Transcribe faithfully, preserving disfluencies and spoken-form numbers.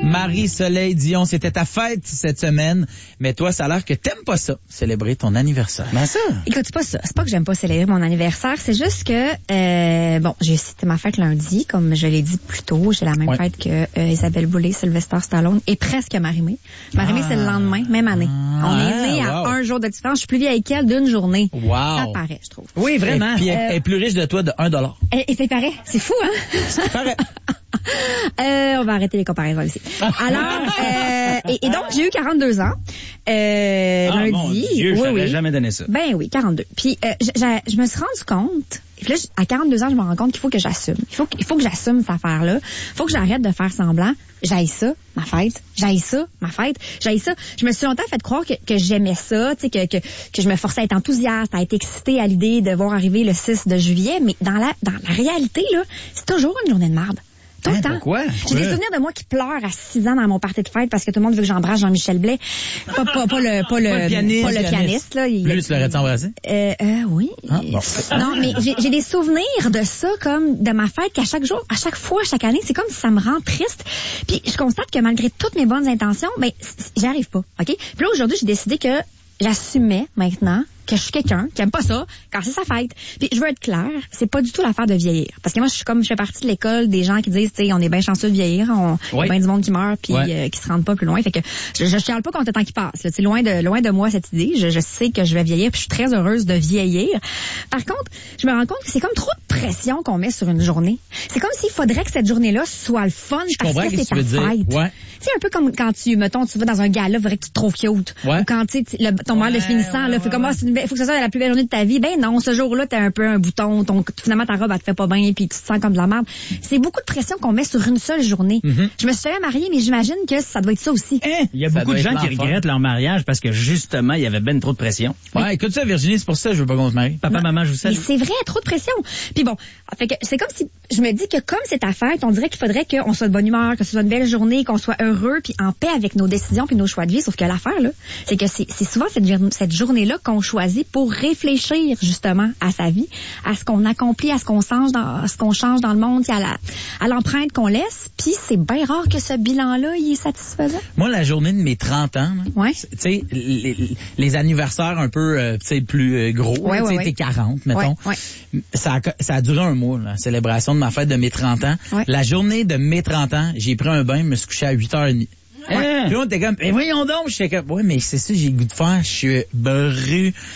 Marie-Soleil Dion, c'était ta fête cette semaine, mais toi, ça a l'air que t'aimes pas ça, célébrer ton anniversaire. Ben ça. Écoute, c'est pas ça. C'est pas que j'aime pas célébrer mon anniversaire, c'est juste que, euh, bon, j'ai c'était ma fête lundi, comme je l'ai dit plus tôt, j'ai la même ouais. fête que euh, Isabelle Boulay, Sylvester Stallone et presque Marie-Mé. Marie-Mé, ah. c'est le lendemain, même année. Ah, On est nés à wow. un jour de différence. Je suis plus vieille qu'elle d'une journée. Wow. Ça paraît, je trouve. Oui, vraiment. Et puis, elle Euh, est plus riche de toi de un dollar. Et, et c'est pareil. C'est fou, hein? C'est pareil. Euh, on va arrêter les comparaisons ici. Alors, euh, et, et donc, j'ai eu quarante-deux ans. Euh, Ah, lundi. mon Dieu, oui, j'aurais oui. jamais donné ça. Ben oui, quarante-deux. Puis, euh, je, je, je me suis rendu compte, puis là, à quarante-deux ans, je me rends compte qu'il faut que j'assume. Il faut, il faut que j'assume cette affaire-là. Il faut que j'arrête de faire semblant. J'haïs ça, ma fête. J'haïs ça, ma fête. J'haïs ça. Je me suis longtemps fait croire que, que j'aimais ça, tu sais, que, que, que je me forçais à être enthousiaste, à être excitée à l'idée de voir arriver le six de juillet. Mais dans la, dans la réalité, là, c'est toujours une journée de merde. Tout le Hein, temps. pourquoi? J'ai des souvenirs de moi qui pleure à six ans dans mon party de fête parce que tout le monde veut que j'embrasse Jean-Michel Blais. Pas, pas, pas le, pas le, Pas le pianiste, pas le pianiste. pianiste, là. Il- Plus l'aurais-tu embrassé? Euh, euh, oui. Ah, bon. Non, mais j'ai, j'ai des souvenirs de ça, comme de ma fête, qu'à chaque jour, à chaque fois, chaque année, c'est comme si ça me rend triste. Puis je constate que malgré toutes mes bonnes intentions, ben, c- c- j'y arrive pas, ok? Puis là, aujourd'hui, j'ai décidé que j'assumais maintenant que je suis quelqu'un qui aime pas ça quand c'est sa fête. Puis je veux être claire, c'est pas du tout l'affaire de vieillir. Parce que moi, je suis comme, je fais partie de l'école des gens qui disent, tu sais, on est bien chanceux de vieillir, on, il y Oui. a bien du monde qui meurt puis Ouais. euh, qui se rendent pas plus loin. Fait que je, je chiale pas contre le temps qui passe. Là. Tu sais, loin de, loin de moi cette idée. Je, je sais que je vais vieillir puis je suis très heureuse de vieillir. Par contre, je me rends compte que c'est comme trop de pression qu'on met sur une journée. C'est comme s'il faudrait que cette journée-là soit le fun Je parce comprends que ce c'est que tu ta veux fête. dire. Ouais. Tu sais, un peu comme quand tu, mettons, tu vas dans un gala, il faudrait que tu te trouves cute. Ouais. Ou quand, tu sais, tu- le- ton mal de Ouais, finissant, ouais, là, fait ouais, comme, ah, ouais. c'est une belle- faut que ça soit la plus belle journée de ta vie. Ben non, ce jour-là, t'as un peu un bouton, ton, finalement, ta robe, elle te fait pas bien, puis tu te sens comme de la merde. C'est beaucoup de pression qu'on met sur une seule journée. Mm-hmm. Je me suis jamais mariée, mais j'imagine que ça doit être ça aussi. Hein? Il y a Ça beaucoup de doit gens être qui l'enfer. regrettent leur mariage parce que justement, il y avait ben trop de pression. Ouais, écoute ça, Virginie, c'est pour ça que je veux pas qu'on se marie. Papa, maman, je vous Mais salue. c'est vrai, trop de pression. Puis bon, fait que c'est comme si je me dis que comme c'est ta fête, on dirait qu'il faudrait qu'on soit de bonne humeur, que ce soit une belle journée, qu'on soit heureux, puis en paix avec nos décisions puis nos choix de vie. Sauf que l'affaire là, c'est que c'est, c'est souvent cette, jour- cette journée-là qu'on choisit pour réfléchir justement à sa vie, à ce qu'on accomplit, à ce qu'on change dans, à ce qu'on change dans le monde, puis à la, à l'empreinte qu'on laisse. Puis c'est bien rare que ce bilan-là, il est satisfaisant. Moi, la journée de mes trente ans, là, Ouais. tu sais, les, les anniversaires un peu, euh, tu sais, plus euh, gros, Ouais, là, tu sais, ouais, t'es quarante, mettons. Ouais, Ça, a, ça a duré un mois, la célébration de ma fête de mes trente ans. Ouais. La journée de mes trente ans, j'ai pris un bain, je me suis couché à huit heures trente. Hein? Puis là, on était comme, mais voyons donc, je suis comme, ouais, mais c'est ça, j'ai le goût de faire, je suis brûlé.